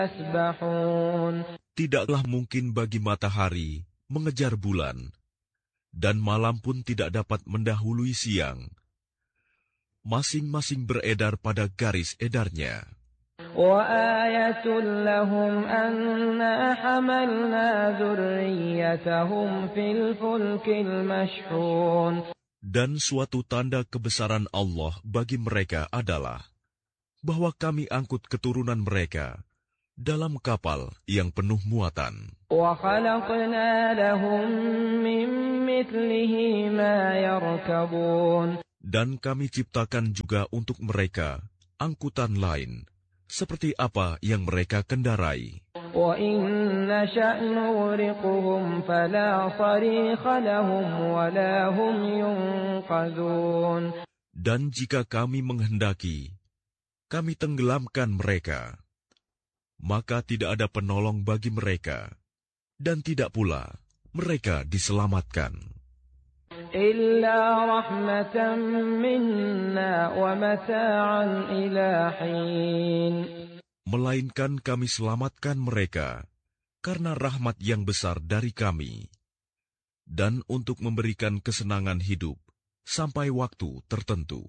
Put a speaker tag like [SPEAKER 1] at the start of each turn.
[SPEAKER 1] يسبحون.
[SPEAKER 2] Tidaklah mungkin bagi matahari mengejar bulan, dan malam pun tidak dapat mendahului siang. Masing-masing beredar pada garis edarnya.
[SPEAKER 1] وآية لهم أنا حملنا ذريتهم في الفلك المشحون.
[SPEAKER 2] Dan suatu tanda kebesaran Allah bagi mereka adalah bahwa kami angkut keturunan mereka dalam kapal yang penuh muatan.
[SPEAKER 1] وخلقنا لهم من مثله ما يركبون.
[SPEAKER 2] Dan kami ciptakan juga untuk mereka angkutan lain, seperti apa yang mereka kendarai.
[SPEAKER 1] وَإِن نَّشَأْ نُغْرِقْهُمْ فَلَا صَرِيخَ لَهُمْ وَلَا هُمْ يُنقَذُونَ.
[SPEAKER 2] Dan jika kami menghendaki, kami tenggelamkan mereka, maka tidak ada penolong bagi mereka, dan tidak pula mereka diselamatkan.
[SPEAKER 1] إِلَّا رَحْمَةً مِّنَّا وَمَتَاعًا إِلَىٰ حِينٍ.
[SPEAKER 2] Melainkan kami selamatkan mereka karena rahmat yang besar dari kami, dan untuk memberikan kesenangan hidup sampai waktu tertentu.